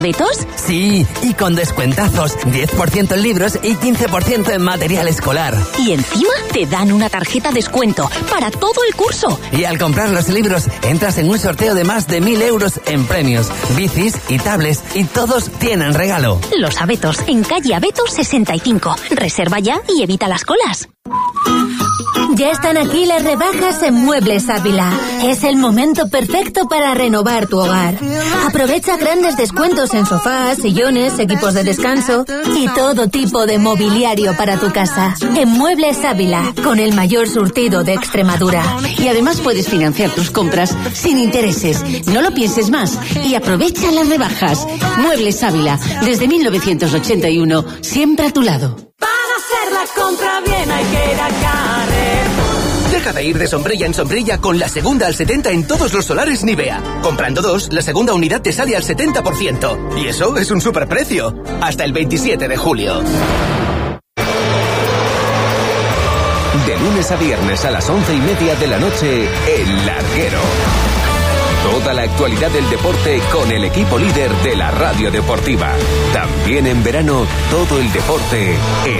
¿Abetos? Sí, y con descuentazos, 10% en libros y 15% en material escolar. Y encima te dan una tarjeta descuento para todo el curso. Y al comprar los libros, entras en un sorteo de más de 1.000 euros en premios, bicis y tablets, y todos tienen regalo. Los Abetos, en calle Abetos 65. Reserva ya y evita las colas. Ya están aquí las rebajas en Muebles Ávila. Es el momento perfecto para renovar tu hogar. Aprovecha grandes descuentos en sofás, sillones, equipos de descanso y todo tipo de mobiliario para tu casa. En Muebles Ávila, con el mayor surtido de Extremadura. Y además puedes financiar tus compras sin intereses. No lo pienses más y aprovecha las rebajas. Muebles Ávila, desde 1981, siempre a tu lado. Para hacer la compra bien hay que ir a Carrefour. Deja de ir de sombrilla en sombrilla con la segunda al 70 en todos los solares Nivea. Comprando 2, la segunda unidad te sale al 70%. Y eso es un superprecio. Hasta el 27 de julio. De lunes a viernes a las 11:30 de la noche, El Larguero. Toda la actualidad del deporte con el equipo líder de la radio deportiva. También en verano, todo el deporte en